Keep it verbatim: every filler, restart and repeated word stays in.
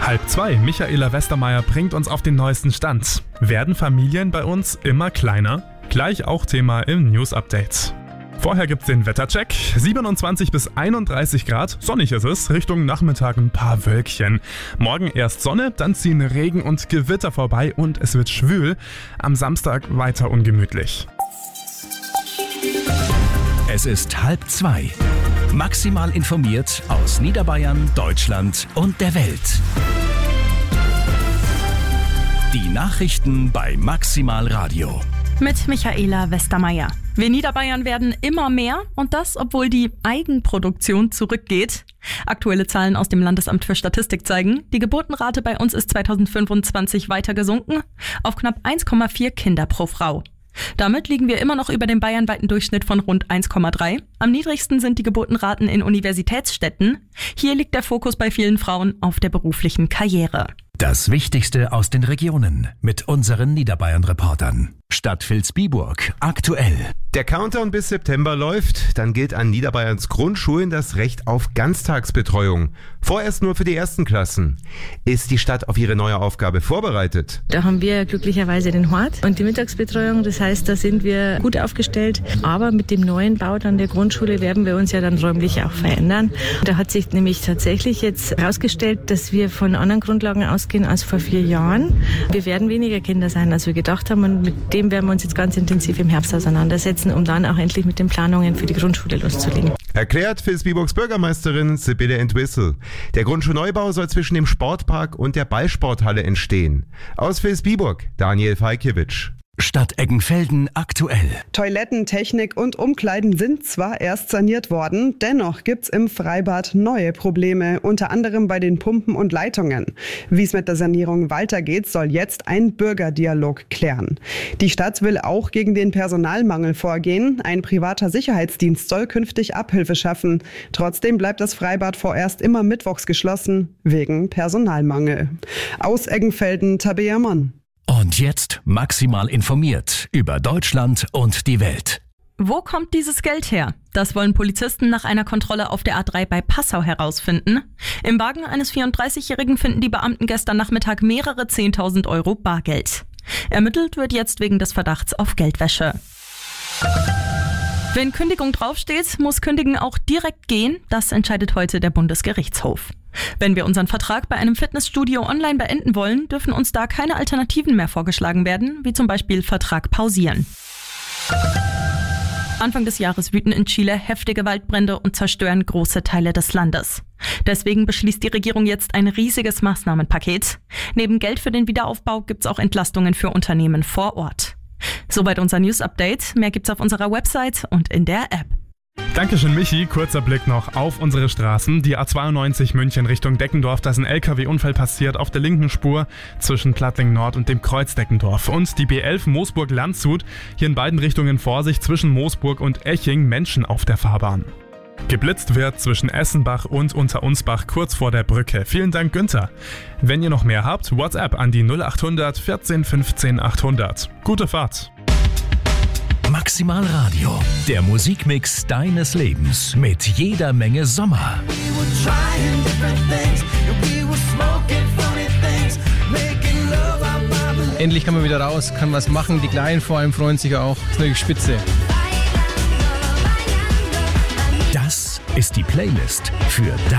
Halb zwei, Michaela Westermeier bringt uns auf den neuesten Stand. Werden Familien bei uns immer kleiner? Gleich auch Thema im News-Update. Vorher gibt's den Wettercheck. siebenundzwanzig bis einunddreißig Grad, sonnig ist es, Richtung Nachmittag ein paar Wölkchen. Morgen erst Sonne, dann ziehen Regen und Gewitter vorbei und es wird schwül. Am Samstag weiter ungemütlich. Es ist halb zwei. Maximal informiert aus Niederbayern, Deutschland und der Welt. Die Nachrichten bei Maximal Radio. Mit Michaela Westermeier. Wir Niederbayern werden immer mehr und das, obwohl die Eigenproduktion zurückgeht. Aktuelle Zahlen aus dem Landesamt für Statistik zeigen, die Geburtenrate bei uns ist zweitausendfünfundzwanzig weiter gesunken auf knapp eins Komma vier Kinder pro Frau. Damit liegen wir immer noch über dem bayernweiten Durchschnitt von rund eins Komma drei. Am niedrigsten sind die Geburtenraten in Universitätsstädten. Hier liegt der Fokus bei vielen Frauen auf der beruflichen Karriere. Das Wichtigste aus den Regionen mit unseren Niederbayern-Reportern. Stadt Vilsbiburg aktuell. Der Countdown bis September läuft, dann gilt an Niederbayerns Grundschulen das Recht auf Ganztagsbetreuung. Vorerst nur für die ersten Klassen. Ist die Stadt auf ihre neue Aufgabe vorbereitet? Da haben wir glücklicherweise den Hort und die Mittagsbetreuung. Das heißt, da sind wir gut aufgestellt. Aber mit dem neuen Bau dann der Grundschule werden wir uns ja dann räumlich auch verändern. Da hat sich nämlich tatsächlich jetzt herausgestellt, dass wir von anderen Grundlagen ausgehen als vor vier Jahren. Wir werden weniger Kinder sein, als wir gedacht haben, und mit dem werden wir uns jetzt ganz intensiv im Herbst auseinandersetzen, um dann auch endlich mit den Planungen für die Grundschule loszulegen. Erklärt Vilsbiburgs Bürgermeisterin Sibylle Entwistle. Der Grundschulneubau soll zwischen dem Sportpark und der Ballsporthalle entstehen. Aus Vilsbiburg, Daniel Falkiewicz. Stadt Eggenfelden aktuell. Toiletten, Technik und Umkleiden sind zwar erst saniert worden, dennoch gibt's im Freibad neue Probleme, unter anderem bei den Pumpen und Leitungen. Wie es mit der Sanierung weitergeht, soll jetzt ein Bürgerdialog klären. Die Stadt will auch gegen den Personalmangel vorgehen. Ein privater Sicherheitsdienst soll künftig Abhilfe schaffen. Trotzdem bleibt das Freibad vorerst immer mittwochs geschlossen, wegen Personalmangel. Aus Eggenfelden, Tabea Mann. Und jetzt maximal informiert über Deutschland und die Welt. Wo kommt dieses Geld her? Das wollen Polizisten nach einer Kontrolle auf der A drei bei Passau herausfinden. Im Wagen eines vierunddreißigjährigen finden die Beamten gestern Nachmittag mehrere zehntausend Euro Bargeld. Ermittelt wird jetzt wegen des Verdachts auf Geldwäsche. Wenn Kündigung draufsteht, muss Kündigen auch direkt gehen. Das entscheidet heute der Bundesgerichtshof. Wenn wir unseren Vertrag bei einem Fitnessstudio online beenden wollen, dürfen uns da keine Alternativen mehr vorgeschlagen werden, wie zum Beispiel Vertrag pausieren. Anfang des Jahres wüten in Chile heftige Waldbrände und zerstören große Teile des Landes. Deswegen beschließt die Regierung jetzt ein riesiges Maßnahmenpaket. Neben Geld für den Wiederaufbau gibt's auch Entlastungen für Unternehmen vor Ort. Soweit unser News-Update. Mehr gibt's auf unserer Website und in der App. Dankeschön, Michi. Kurzer Blick noch auf unsere Straßen. Die A zweiundneunzig München Richtung Deckendorf. Da ist ein L K W-Unfall passiert auf der linken Spur zwischen Plattling Nord und dem Kreuz Deckendorf. Und die B elf Moosburg-Landshut. Hier in beiden Richtungen Vorsicht zwischen Moosburg und Eching. Menschen auf der Fahrbahn. Geblitzt wird zwischen Essenbach und Unterunsbach kurz vor der Brücke. Vielen Dank, Günther. Wenn ihr noch mehr habt, WhatsApp an die null achthundert vierzehn fünfzehn achthundert. Gute Fahrt. Maximal Radio, der Musikmix deines Lebens mit jeder Menge Sommer. Endlich kann man wieder raus, kann was machen. Die Kleinen vor allem freuen sich auch. Das ist natürlich spitze. Das ist die Playlist für